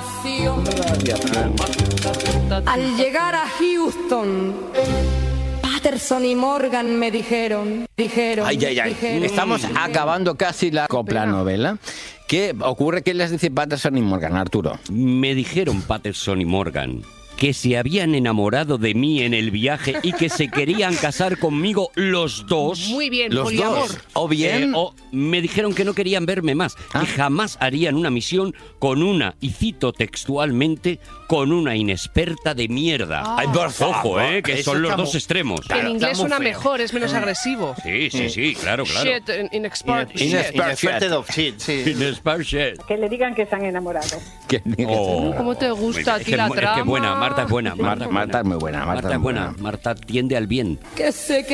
nación. Al llegar a Houston, Patterson y Morgan me dijeron. Estamos acabando casi la coplanovela. ¿Qué ocurre? ¿Qué les dice Patterson y Morgan, Arturo? Me dijeron Patterson y Morgan que se habían enamorado de mí en el viaje y que se querían casar conmigo los dos. Muy bien, Los poliamor. dos. O bien... O me dijeron que no querían verme más, que jamás harían una misión con una, y cito textualmente, con una inexperta de mierda. Ay, por favor. Ojo, que Eso son los está dos extremos. Que en inglés suena mejor, es menos agresivo. Sí, claro. Shit, inexpert shit. Inexpert of shit, sí. Inexpert shit. Que le digan que se han enamorado. ¿Cómo te gusta a ti la trama? Es que buena, Marta es buena. Marta es muy buena. Marta es buena. Marta tiende al bien. Que sé que